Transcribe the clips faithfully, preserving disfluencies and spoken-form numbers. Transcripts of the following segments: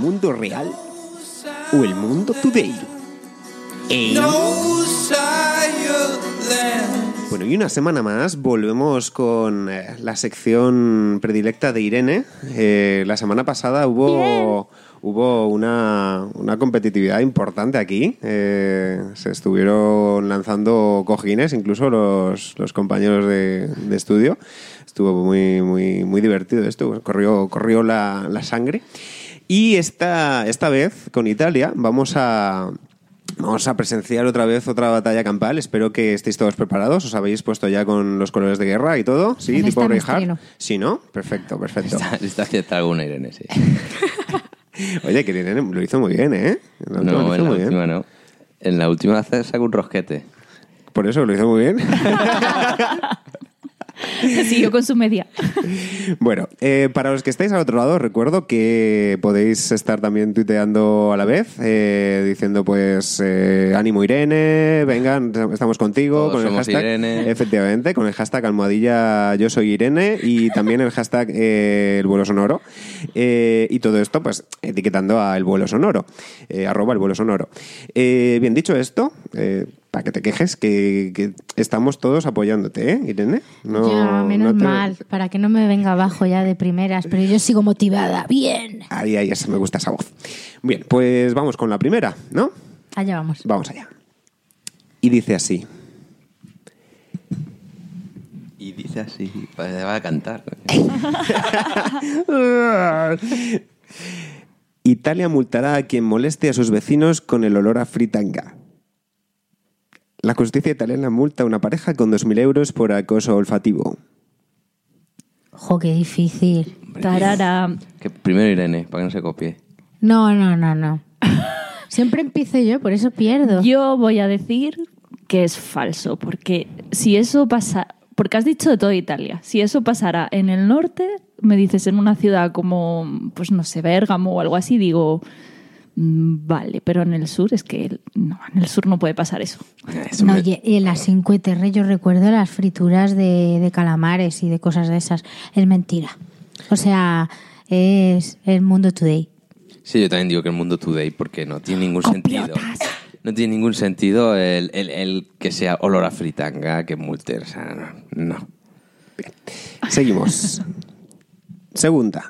mundo real o el mundo today? ¿Eh? Bueno, y una semana más volvemos con eh, la sección predilecta de Irene. Eh, la semana pasada hubo, hubo una, una competitividad importante aquí. Eh, se estuvieron lanzando cojines, incluso los, los compañeros de, de estudio. Estuvo muy, muy, muy divertido esto, corrió, corrió la, la sangre. Y esta, esta vez, con Italia, vamos a... Vamos a presenciar otra vez otra batalla campal. Espero que estéis todos preparados. ¿Os habéis puesto ya con los colores de guerra y todo? ¿Sí? En ¿Tipo esta Reinhardt? ¿Sí, no? Perfecto, perfecto. Está, está haciendo alguna Irene, sí. Oye, que Irene lo hizo muy bien, ¿eh? No, en la última no. En la última sacó un rosquete. Por eso lo hizo muy bien. Siguió con su media. Bueno, eh, para los que estáis al otro lado, recuerdo que podéis estar también tuiteando a la vez, eh, diciendo pues eh, ánimo Irene, vengan, estamos contigo. Todos con el somos hashtag, Irene. Efectivamente, con el hashtag almohadilla yo soy Irene y también el hashtag eh, el vuelo sonoro. Eh, y todo esto pues etiquetando a el vuelo sonoro, eh, arroba el vuelo sonoro. Eh, bien, dicho esto, eh, para que te quejes, que, que estamos todos apoyándote, ¿eh, Irene? No, ya, menos no te... mal, para que no me venga abajo ya de primeras, pero yo sigo motivada, bien. Ahí, ahí, eso, me gusta esa voz. Bien, pues vamos con la primera, ¿no? Allá vamos. Vamos allá. Y dice así. Y dice así, pues va a cantar. Italia multará a quien moleste a sus vecinos con el olor a fritanga. La justicia italiana multa a una pareja con dos mil euros por acoso olfativo. Jo, qué difícil. Tarara. Que primero Irene, para que no se copie. No, no, no, no. Siempre empiezo yo, por eso pierdo. Yo voy a decir que es falso, porque si eso pasa, porque has dicho de toda Italia, si eso pasara en el norte, me dices en una ciudad como, pues no sé, Bérgamo o algo así, digo, mm, vale, pero en el sur es que no, en el sur no puede pasar eso. Eso No, me- y y en las Cinque Terre yo recuerdo las frituras de, de calamares y de cosas de esas. Es mentira. O sea, es el mundo today. Sí, yo también digo que el mundo today, porque no tiene ningún sentido. No tiene ningún sentido el, el, el que sea olor a fritanga, que multe. O sea, no. no. Seguimos. Segunda.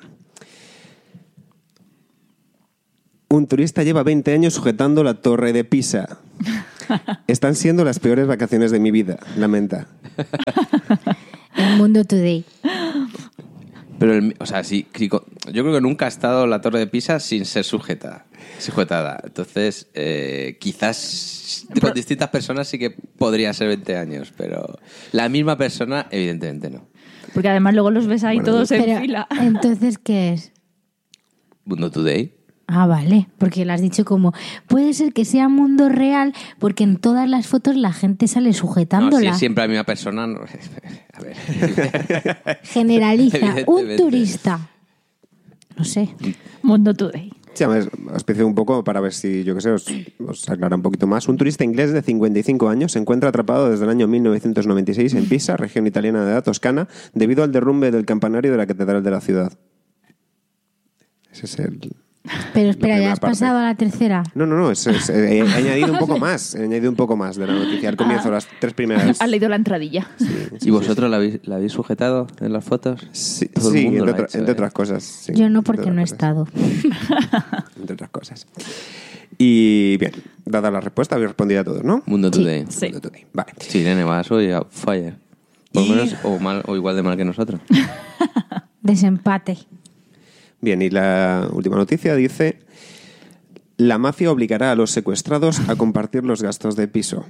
Un turista lleva veinte años sujetando la torre de Pisa. Están siendo las peores vacaciones de mi vida, lamenta. El mundo today. Pero, el, o sea, sí, sí, co- yo creo que nunca ha estado la Torre de Pisa sin ser sujeta, sujetada. Entonces, eh, quizás con distintas personas sí que podría ser veinte años, pero la misma persona, evidentemente no. Porque además luego los ves ahí Bueno, todos en Pero, fila. entonces, ¿qué es? Mundo Today. Ah, vale, porque lo has dicho como, puede ser que sea mundo real, porque en todas las fotos la gente sale No, si sujetándola. es siempre la misma persona, no. A ver. Generaliza. Un Evidentemente. turista. No sé. Mundo Today. Sí, además, os especifico un poco para ver si, yo qué sé, os, os aclara un poquito más. Un turista inglés de cincuenta y cinco años se encuentra atrapado desde el año mil novecientos noventa y seis en Pisa, región italiana de la Toscana, debido al derrumbe del campanario de la catedral de la ciudad. Ese es el... Pero espera, La ¿ya primera has parte. pasado a la tercera? No, no, no, es, es- he, he añadido un poco más, he añadido un poco más de la noticia. Al comienzo, las tres primeras... Has leído la entradilla. ¿Y vosotros la habéis, la habéis sujetado en las fotos? Sí, Todo el sí, mundo entre, lo ha otra- hecho, entre ¿eh? otras cosas. sí, Yo no, entre porque no he otras cosas, estado. Entre otras cosas. Y bien, dada la respuesta, habéis respondido a todos, ¿no? Mundo Sí. Today. Sí. Mundo Today. Vale. Sí, Irene, vas hoy a fire. Por lo Y- menos, o, mal, o igual de mal que nosotros. Desempate. Bien, y la última noticia dice: la mafia obligará a los secuestrados a compartir los gastos de piso.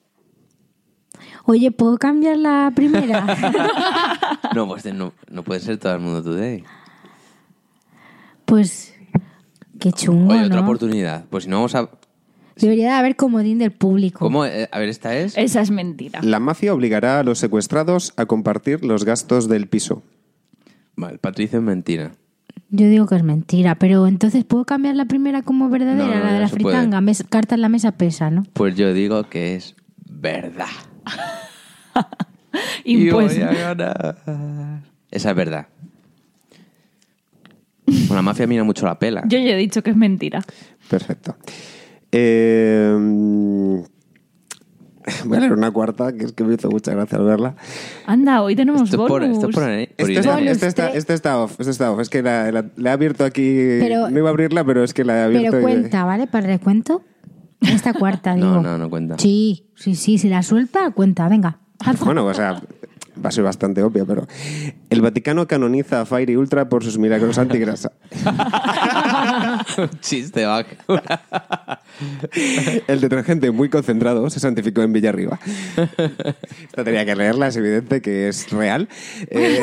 Oye, ¿puedo cambiar la primera? No, pues no, no puede ser todo el Mundo Today. Pues, qué chungo, Oye, otra ¿no? oportunidad. Pues si no vamos a... Debería de haber comodín del público. ¿Cómo? Eh, A ver, esta es... Esa es mentira. La mafia obligará a los secuestrados a compartir los gastos del piso. Vale, Patricia es mentira. Yo digo que es mentira, pero entonces ¿puedo cambiar la primera como verdadera? No, no, la de no la se puede. fritanga, mes- carta en la mesa pesa, ¿no? Pues yo digo que es verdad. Impuesto. Y voy a ganar. Esa es verdad. Bueno, la mafia mira mucho la pela. Yo ya he dicho que es mentira. Perfecto. Eh, voy a leer una cuarta, que es que me hizo mucha gracia al verla. Anda, hoy tenemos Esto es por, bonus. esto es por ahí, por Este está, Irene. este, está, Bonus este está off, este está off. Es que la, la- la he abierto aquí. Pero- no iba a abrirla, pero es que la he abierto. Pero y- cuenta, ¿vale? Para el recuento. Esta cuarta, digo. No, no, no cuenta. Sí, sí, sí. Si la suelta, cuenta. Venga. alza. Bueno, o sea, va a ser bastante obvia, pero el Vaticano canoniza a Fairy Ultra por sus milagros antigrasa. Un chiste, va. El detergente muy concentrado se santificó en Villarriba. Esta tenía que leerla, es evidente que es real. Eh,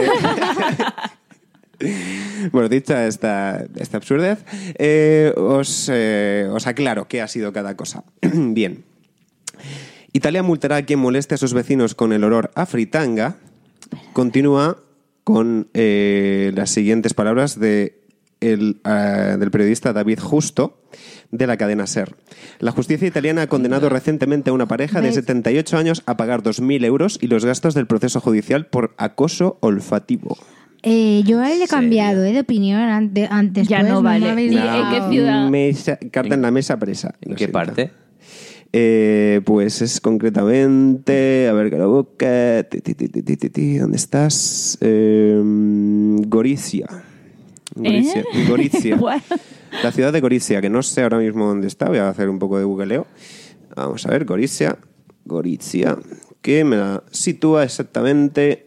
Bueno, dicha esta, esta absurdez, eh, os, eh, os aclaro qué ha sido cada cosa. Bien. Italia multará a quien moleste a sus vecinos con el olor a fritanga. Continúa con eh, las siguientes palabras de el, uh, del periodista David Justo, de la cadena SER. La justicia italiana ha condenado recientemente a una pareja de ¿Ves? setenta y ocho años a pagar dos mil euros y los gastos del proceso judicial por acoso olfativo. Eh, yo a él he cambiado eh, de opinión ante- antes. Ya pues, no vale. me habéis Ni- dejado- ¿en qué ciudad? Mesa, carta en la mesa presa. ¿En Lo qué siento. parte? Eh, pues es concretamente, a ver que lo busque. Ti, ti, ti, ti, ti, ti, ti. ¿Dónde estás? Eh, Gorizia. Gorizia. ¿Eh? Gorizia. What? La ciudad de Gorizia, que no sé ahora mismo dónde está. Voy a hacer un poco de googleo. Vamos a ver, Gorizia. Gorizia. Que me la sitúa exactamente.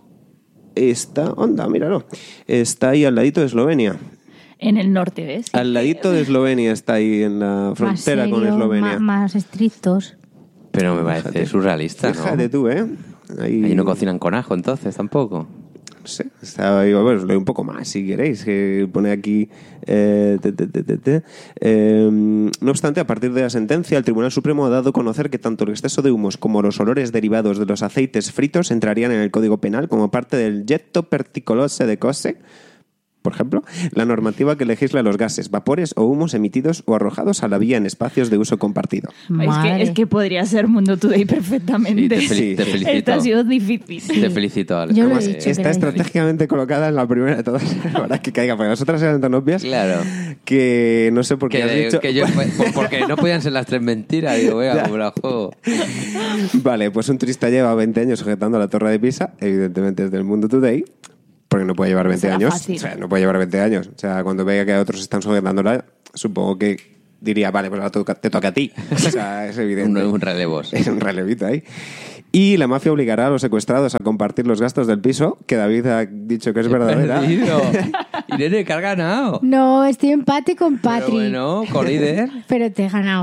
Está, onda, míralo. Está ahí al ladito de Eslovenia. En el norte, ¿ves? Al ladito de Eslovenia está ahí en la más frontera con serios, Eslovenia. ma- Más estrictos. Pero me parece surrealista, ¿no? Fíjate tú, ¿eh? Ahí, Ahí no cocinan con ajo, entonces, tampoco. No sé, está ahí, bueno, os leo un poco más si queréis, que pone aquí... eh, te, te, te, te, te. Eh, no obstante, a partir de la sentencia, el Tribunal Supremo ha dado a conocer que tanto el exceso de humos como los olores derivados de los aceites fritos entrarían en el Código Penal como parte del getto perticolose de cose. Por ejemplo, la normativa que legisla los gases, vapores o humos emitidos o arrojados a la vía en espacios de uso compartido. Es Madre. que, es que podría ser Mundo Today perfectamente. Sí, te, fel- Sí. te felicito. Esto ha sido difícil. Te felicito, Ale. Yo lo he Además, dicho. eh, Está que era estratégicamente colocada en la primera de todas para que caiga, porque las otras eran tan obvias Claro. que no sé por qué Que, has de- dicho... que yo, por- porque no podían ser las tres mentiras. Digo, venga, como la juego. Vale, pues un turista lleva veinte años sujetando la Torre de Pisa, evidentemente es del Mundo Today, porque no puede llevar veinte Será años. fácil. O sea, no puede llevar veinte años. O sea, cuando vea que otros están sujetándola, supongo que diría, vale, pues ahora toca- te toca a ti. O sea, es Un, evidente. un relevos. Es un relevito ahí. Y la mafia obligará a los secuestrados a compartir los gastos del piso, que David ha dicho que es verdadera. Perdido. Irene, que has ganado. No, estoy en empate con Patri. Pero bueno, colíder. Pero te he ganado.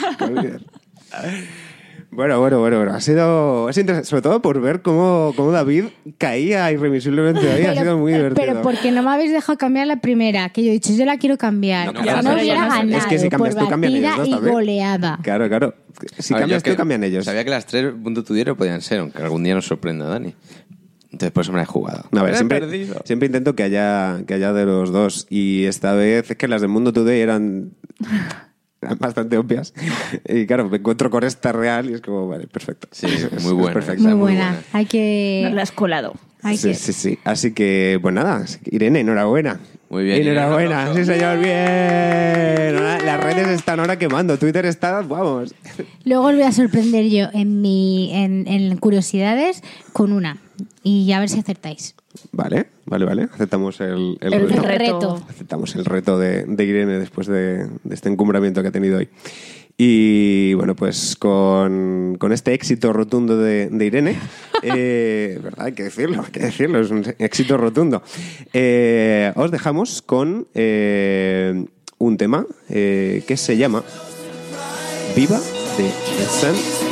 Bueno, bueno, bueno, bueno. Ha sido es interesante, sobre todo por ver cómo, cómo David caía irremisiblemente ahí. Ha sido muy divertido. Pero porque no me habéis dejado cambiar la primera, que yo he dicho, yo la quiero cambiar. No, No, claro, no pero hubiera ya no sé. ganado Es que si cambias por tú, cambian ellos batida dos y también. goleada. Claro, claro. Si A ver, cambias yo tú, que cambian ellos. Sabía que las tres punto tudiero podían ser, aunque algún día nos sorprenda Dani. Entonces por eso me la he jugado. No, a ver, Pero he siempre, perdido. siempre intento que haya, que haya de los dos. Y esta vez es que las del Mundo Today eran, eran bastante obvias. Y claro, me encuentro con esta real y es como, vale, perfecto. Sí, Es- es- muy es buena. perfecto. Muy muy buena. buena. Hay que... Nos la has colado. Hay Sí, que... sí, sí. Así que, pues nada, Irene, enhorabuena. Muy bien, Enhorabuena, Irene. sí señor, bien. Ahora las redes están ahora quemando, Twitter está, vamos. Luego os voy a sorprender yo en mi en, en curiosidades con una. Y a ver si acertáis. Vale, vale, vale. Aceptamos el, el El reto. reto. Reto. Aceptamos el reto de, de Irene después de, de este encumbramiento que ha tenido hoy. Y bueno, pues con, con este éxito rotundo de, de Irene, eh, ¿verdad? Hay que decirlo, hay que decirlo, es un éxito rotundo. Eh, os dejamos con eh, un tema eh, que se llama Viva de The Sun